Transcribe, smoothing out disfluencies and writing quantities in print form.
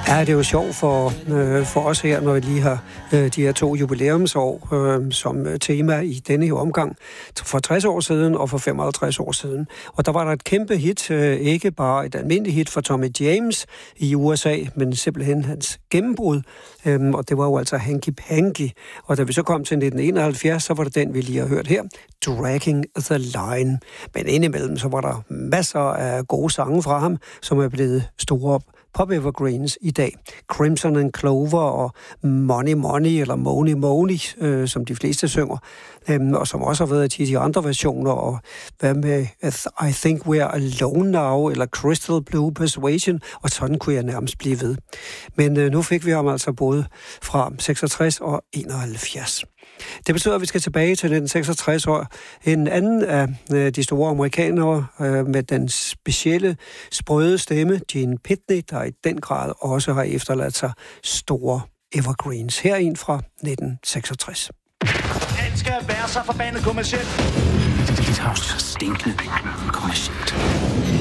Ja, det er jo sjovt for os her, når vi lige har de her 2 jubilæumsår som tema i denne her omgang. For 60 år siden og for 55 år siden. Og der var der et kæmpe hit, ikke bare et almindeligt hit for Tommy James i USA, men simpelthen hans gennembrud. Og det var jo altså Hanky Panky. Og da vi så kom til 1971, så var det den, vi lige har hørt her, Dragging the Line. Men indimellem, så var der masser af gode sange fra ham, som er blevet store pop evergreens i dag. Crimson and Clover og Money Money eller Money Money, som de fleste synger, og som også har været i de andre versioner, og hvad med I Think We're Alone Now eller Crystal Blue Persuasion, og sådan kunne jeg nærmest blive ved. Men nu fik vi ham altså både fra 66 og 71. Det betyder, at vi skal tilbage til 1966 år. En anden af de store amerikanere med den specielle, sprøde stemme, Gene Pitney, der i den grad også har efterladt sig store evergreens. Her en fra 1966. Alt skal være så forbandet kommercielt. Dit house stinkende kommercielt.